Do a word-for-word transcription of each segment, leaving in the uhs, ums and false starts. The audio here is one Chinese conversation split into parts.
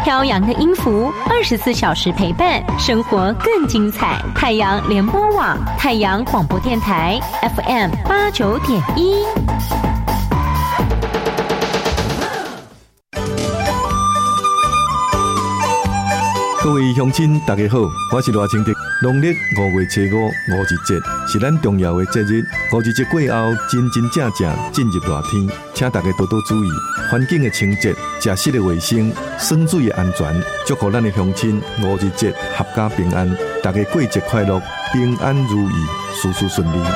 飘扬的音符，二十四小时陪伴，生活更精彩。太阳联播网，太阳广播电台 F M 八九点一。 各位乡亲，大家好，我是罗清德。农历五月初五，五一节是咱重要的节日。五一节过后，真真正正进入热天，请大家多多注意环境的清洁、食食的卫生、水水的安全，祝福咱的乡亲五一节合家平安，大家过节快乐，平安如意，事事顺利。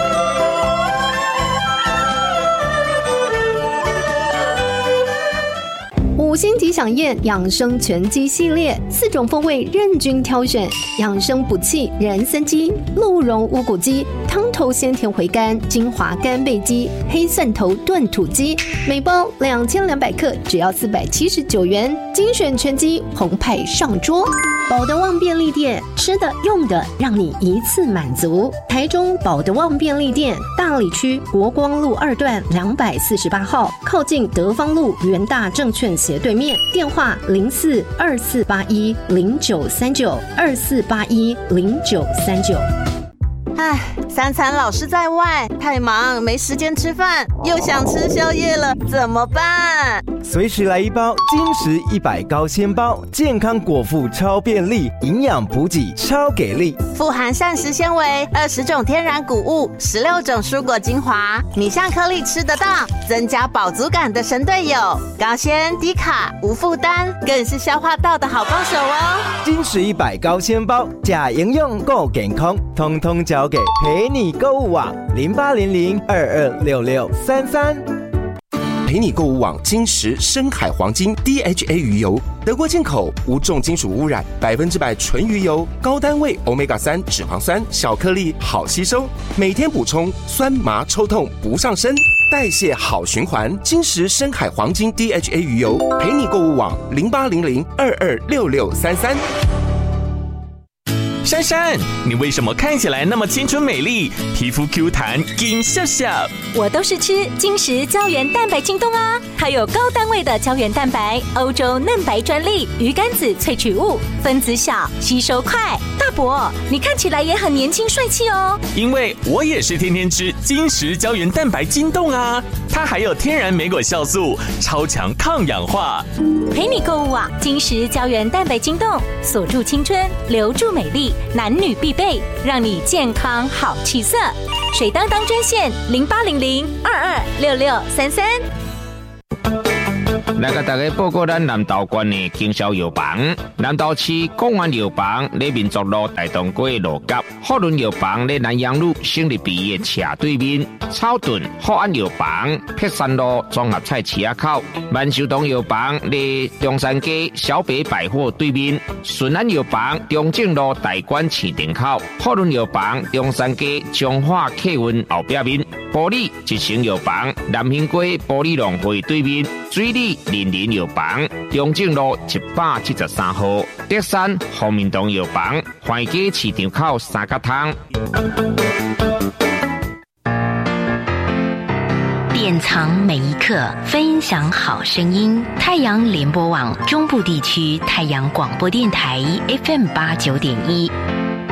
五星级享宴养生全鸡系列，四种风味任君挑选，养生补气人参鸡、鹿茸乌骨鸡、汤头鲜甜回甘金华干贝鸡、黑蒜头炖土鸡，每包两千两百克，只要四百七十九元，精选全鸡澎湃上桌。保德旺便利店，吃的用的让你一次满足。台中保德旺便利店，大里区国光路二段两百四十八号，靠近德芳路元大证券斜对面，电话零四二四八一零九三九二四八一零九三九。 唉，三餐老是在外，太忙没时间吃饭，又想吃宵夜了，怎么办？ 随时来一包金石一百高纤包，健康果腹超便利，营养补给超给力， 富含膳食纤维，二十种天然谷物，十六种蔬果精华，米香颗粒吃得到，增加饱足感的神队友，高纤低卡无负担，更是消化道的好帮手哦。 金石一百高纤包，假营养够健康，通通交给陪你购物网零八零零二二六六三三。 陪你购物网金石深海黄金 D H A 鱼油，德国进口，无重金属污染，百分之百纯鱼油，高单位 欧米伽三 脂肪酸，小颗粒好吸收，每天补充，酸麻抽痛不上身，代谢好循环。金石深海黄金 D H A 鱼油，陪你购物网零八零零二二六六三三。 珊珊，你为什么看起来那么青春美丽，皮肤 Q 弹，金笑笑？ 我都是吃金石胶原蛋白晶冻啊，它有高单位的胶原蛋白，欧洲嫩白专利，鱼肝子萃取物，分子小，吸收快。大伯，你看起来也很年轻帅气哦。 因为我也是天天吃金石胶原蛋白晶冻啊，它还有天然莓果酵素，超强抗氧化。 陪你购物网金石胶原蛋白晶冻，锁住青春，留住美丽。男女必备，让你健康好气色。水当当专线零八零零二二六六三三。 来甲大家报告咱南投县的经销药房，南投市公安药房咧民族路大东街路角，福伦药房咧南阳路省立毕业斜对面，草屯福安药房碧山路综合菜市口，万寿堂药房咧中山街小北百货对面，顺安药房中正路大馆市场口，福伦药房中山街中华客运后壁面，玻璃一成药房南兴街玻璃农会对面，水里林林药房中正路一百七十三号，德山福民堂药房环街市场口三角汤。 典藏每一刻，分享好声音。太阳联播网中部地区太阳广播电台 F M 八九点一。